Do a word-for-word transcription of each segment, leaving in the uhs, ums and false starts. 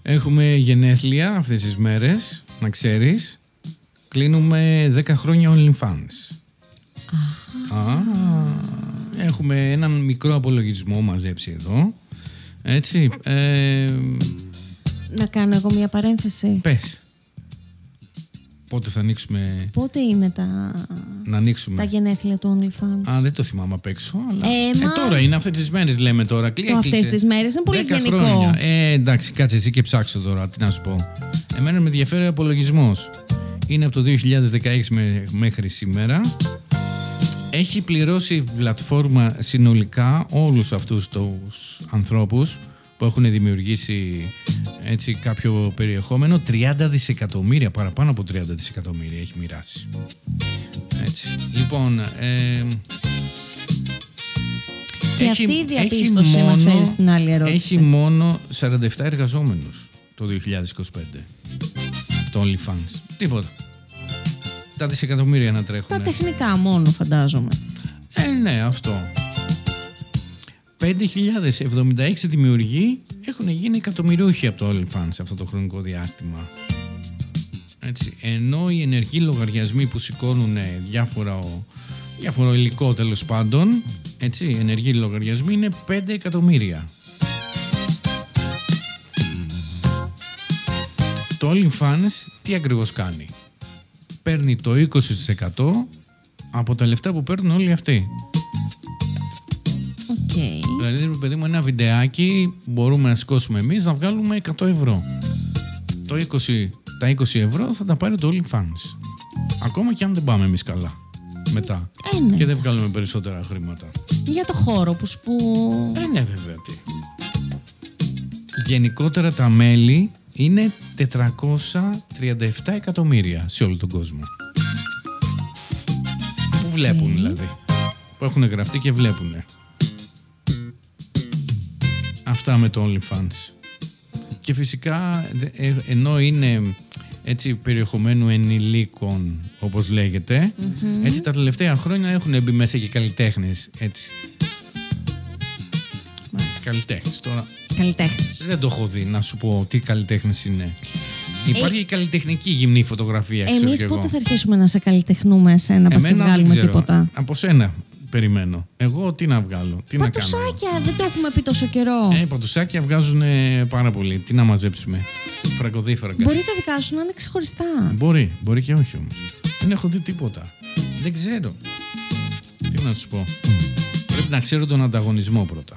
Έχουμε γενέθλια αυτές τις μέρες, να ξέρεις. Κλείνουμε δέκα χρόνια OnlyFans. Α, έχουμε έναν μικρό απολογισμό μαζέψει εδώ. Έτσι. Ε, να κάνω εγώ μια παρένθεση. Πες. Πότε θα ανοίξουμε. Πότε είναι τα, να ανοίξουμε. τα γενέθλια του OnlyFans? Α, δεν το θυμάμαι απ' έξω. Αλλά... Ε, ε, μα... τώρα είναι αυτές τις μέρες, λέμε τώρα. Το αυτές τις μέρες είναι πολύ γενικό. Χρόνια. Ε, εντάξει, κάτσε εσύ και ψάξω τώρα. Τι να σου πω. Εμένα με ενδιαφέρει ο απολογισμός. Είναι από το δύο χιλιάδες δεκαέξι με, μέχρι σήμερα. Έχει πληρώσει η πλατφόρμα συνολικά όλους αυτούς τους ανθρώπους που έχουν δημιουργήσει έτσι κάποιο περιεχόμενο. τριάντα δισεκατομμύρια, παραπάνω από τριάντα δισεκατομμύρια έχει μοιράσει. Έτσι. Λοιπόν, ε, και έχει, αυτή η διαπίστωση μας φέρει στην άλλη ερώτηση. Έχει μόνο σαράντα επτά εργαζόμενους το δύο χιλιάδες είκοσι πέντε το OnlyFans. Τίποτα. Τα δισεκατομμύρια να τρέχουν. Τα τεχνικά μόνο, φαντάζομαι. Ε, ναι, αυτό. πέντε χιλιάδες εβδομήντα έξι δημιουργοί έχουν γίνει εκατομμυριούχοι από το OnlyFans σε αυτό το χρονικό διάστημα. Έτσι. Ενώ οι ενεργοί λογαριασμοί που σηκώνουν διάφορα, διάφορο υλικό τέλος πάντων, έτσι, οι ενεργοί λογαριασμοί είναι πέντε εκατομμύρια. Το OnlyFans τι ακριβώς κάνει? Παίρνει το είκοσι τοις εκατό από τα λεφτά που παίρνουν όλοι αυτοί. Okay. Δηλαδή, παιδί μου, ένα βιντεάκι μπορούμε να σηκώσουμε εμείς να βγάλουμε εκατό ευρώ. Το είκοσι, τα είκοσι ευρώ θα τα πάρει το OnlyFans. Ακόμα και αν δεν πάμε εμείς καλά μετά. Ε, ναι. Και δεν βγάλουμε περισσότερα χρήματα. Για το χώρο που σπου... Ε, ναι, βέβαια. Τι. Γενικότερα τα μέλη είναι τετρακόσια τριάντα επτά εκατομμύρια σε όλο τον κόσμο. Που βλέπουν, okay. δηλαδή. Που έχουν γραφτεί και βλέπουν. Αυτά με το OnlyFans. Και φυσικά ενώ είναι έτσι περιεχομένου ενηλίκων, όπως λέγεται, mm-hmm. έτσι τα τελευταία χρόνια έχουν μπει μέσα και καλλιτέχνες, έτσι. Καλλιτέχνες τώρα. Καλλιτέχνες. Δεν το έχω δει να σου πω τι καλλιτέχνες είναι. Υπάρχει ε... καλλιτεχνική γυμνή φωτογραφία. Εμείς πότε θα αρχίσουμε να σε καλλιτεχνούμε εσένα, πας και βγάλουμε τίποτα? Από σένα περιμένω. Εγώ τι να βγάλω, τι να κάνω. Πατουσάκια, δεν το έχουμε πει τόσο καιρό. Ε, πατουσάκια βγάζουν πάρα πολύ. Τι να μαζέψουμε? Φραγκοδίφραγκα. Μπορεί τα δικά σου να είναι ξεχωριστά. Μπορεί, μπορεί και όχι όμως. Δεν έχω δει τίποτα. Δεν ξέρω. Τι να σου πω. Πρέπει να ξέρω τον ανταγωνισμό πρώτα.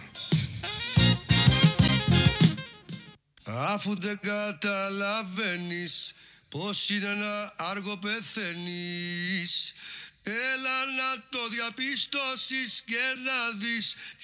Αφού δεν καταλαβαίνεις πως είναι ένα άργο πεθαίνεις, έλα να το διαπιστώσεις και να δεις